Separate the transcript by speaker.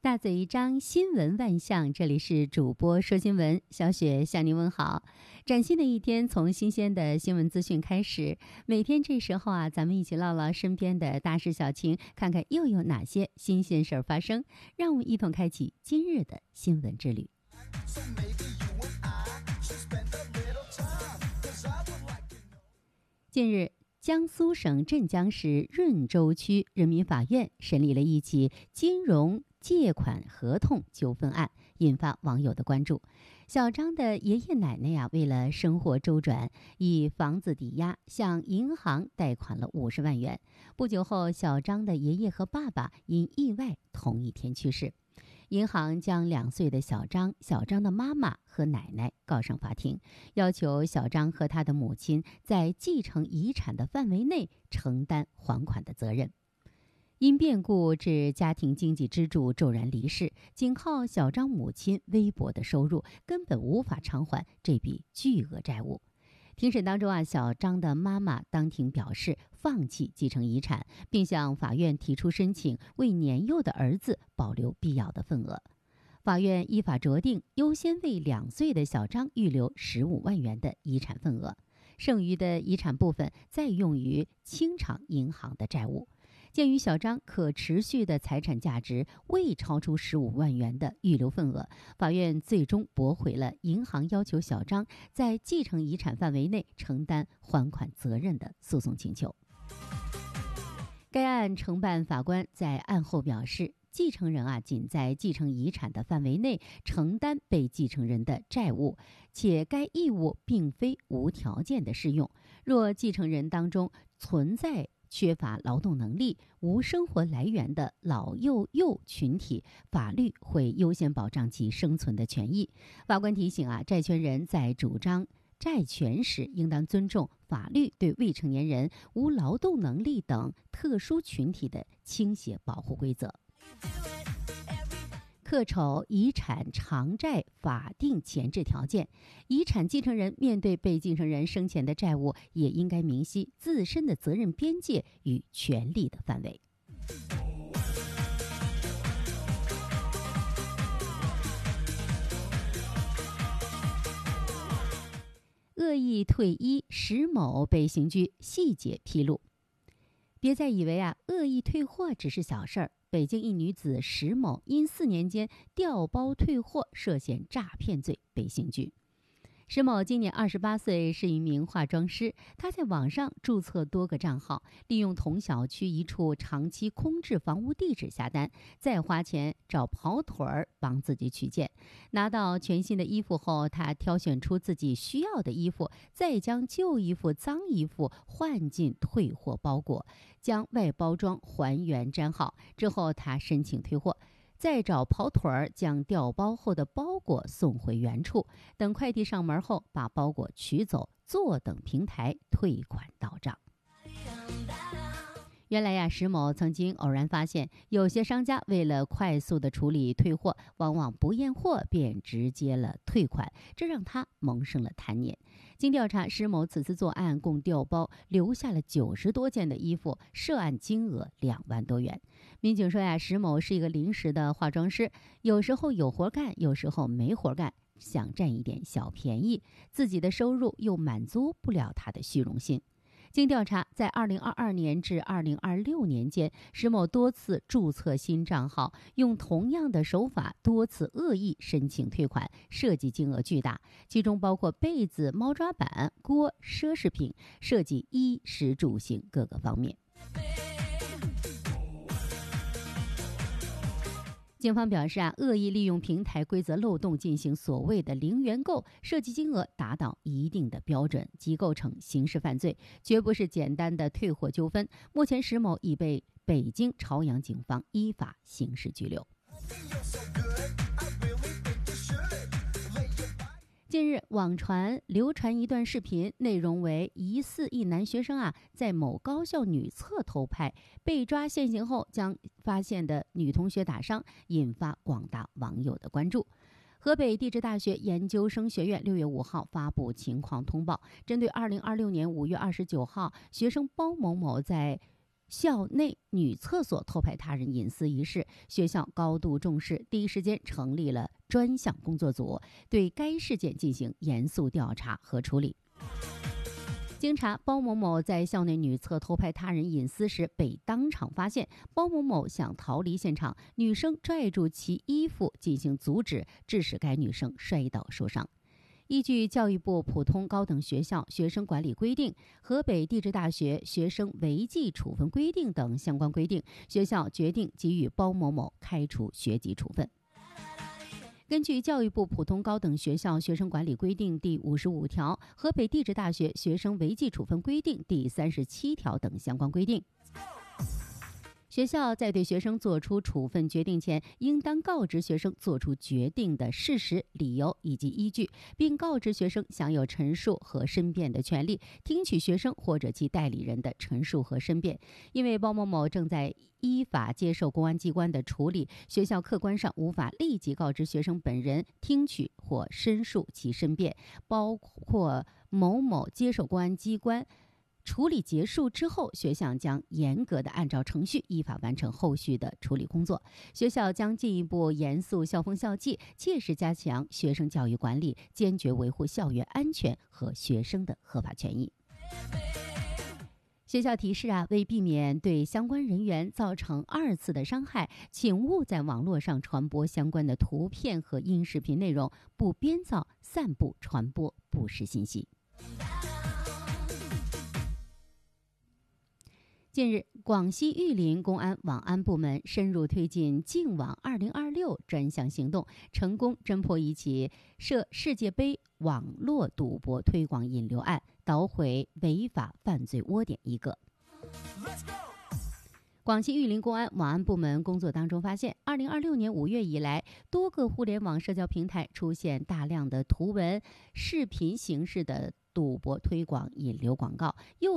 Speaker 1: 大嘴一张，新闻万象。这里是主播说新闻，小雪向您问好。崭新的一天，从新鲜的新闻资讯开始。每天这时候咱们一起唠唠身边的大事小情，看看又有哪些新鲜事儿发生。让我们一同开启今日的新闻之旅。近日，江苏省镇江市润州区人民法院审理了一起金融借款合同纠纷案，引发网友的关注。小张的爷爷奶奶为了生活周转，以房子抵押向银行贷款了50万元。不久后，小张的爷爷和爸爸因意外同一天去世。银行将2岁的小张的妈妈和奶奶告上法庭，要求小张和他的母亲在继承遗产的范围内承担还款的责任。因变故致家庭经济支柱骤然离世，仅靠小张母亲微薄的收入，根本无法偿还这笔巨额债务。庭审当中小张的妈妈当庭表示放弃继承遗产，并向法院提出申请为年幼的儿子保留必要的份额。法院依法酌定，优先为2岁的小张预留15万元的遗产份额，剩余的遗产部分再用于清偿银行的债务。鉴于小张可持续的财产价值未超出15万元的预留份额，法院最终驳回了银行要求小张在继承遗产范围内承担还款责任的诉讼请求。该案承办法官在案后表示，继承人仅在继承遗产的范围内承担被继承人的债务，且该义务并非无条件的适用。若继承人当中存在缺乏劳动能力、无生活来源的老幼群体，法律会优先保障其生存的权益。法官提醒债权人在主张债权时，应当尊重法律对未成年人、无劳动能力等特殊群体的倾斜保护规则。恪守遗产偿债法定前置条件，遗产继承人面对被继承人生前的债务，也应该明晰自身的责任边界与权利的范围。恶意退一，石某被刑拘，细节披露。别再以为恶意退货只是小事儿。北京一女子石某因4年间调包退货涉嫌诈骗罪被刑拘。石某今年28岁，是一名化妆师。他在网上注册多个账号，利用同小区一处长期空置房屋地址下单，再花钱找跑腿儿帮自己取件。拿到全新的衣服后，他挑选出自己需要的衣服，再将旧衣服、脏衣服换进退货包裹，将外包装还原粘好之后，他申请退货，再找跑腿儿将调包后的包裹送回原处，等快递上门后把包裹取走，坐等平台退款到账。原来石某曾经偶然发现，有些商家为了快速的处理退货，往往不验货便直接了退款，这让他萌生了贪念。经调查，石某此次作案共调包留下了90多件的衣服，涉案金额2万多元。民警说石某是一个临时的化妆师，有时候有活干，有时候没活干，想占一点小便宜，自己的收入又满足不了他的虚荣心。经调查，在2022年至2026年间，石某多次注册新账号，用同样的手法多次恶意申请退款，涉及金额巨大，其中包括被子、猫抓板、锅、奢侈品，涉及衣食住行各个方面。警方表示恶意利用平台规则漏洞进行所谓的零元购，涉及金额达到一定的标准，即构成刑事犯罪，绝不是简单的退货纠纷。目前石某已被北京朝阳警方依法刑事拘留。近日，网传流传一段视频，内容为疑似一男学生在某高校女厕偷拍，被抓现行后将发现的女同学打伤，引发广大网友的关注。河北地质大学研究生学院6月5号发布情况通报，针对2026年5月29号学生包某某在校内女厕所偷拍他人隐私一事，学校高度重视，第一时间成立了专项工作组，对该事件进行严肃调查和处理。经查，包某某在校内女厕偷拍他人隐私时被当场发现，包某某想逃离现场，女生拽住其衣服进行阻止，致使该女生摔倒受伤。依据教育部普通高等学校学生管理规定、河北地质大学学生违纪处分规定等相关规定，学校决定给予包某某开除学籍处分。根据教育部普通高等学校学生管理规定第55条、河北地质大学学生违纪处分规定第37条等相关规定，学校在对学生作出处分决定前，应当告知学生作出决定的事实、理由以及依据，并告知学生享有陈述和申辩的权利，听取学生或者其代理人的陈述和申辩。因为包某某正在依法接受公安机关的处理，学校客观上无法立即告知学生本人听取或申述其申辩，包括某某接受公安机关处理结束之后，学校将严格的按照程序依法完成后续的处理工作。学校将进一步严肃校风校纪，切实加强学生教育管理，坚决维护校园安全和学生的合法权益。学校提示为避免对相关人员造成二次的伤害，请勿在网络上传播相关的图片和音视频内容，不编造、散布、传播不实信息。近日，广西玉林公安网安部门深入推进净网2026专项行动，成功侦破一起涉世界杯网络赌博推广引流案，捣毁违法犯罪窝点一个。广西玉林公安网安部门工作当中发现，2026年5月以来，多个互联网社交平台出现大量的图文、视频形式的赌博推广引流广告，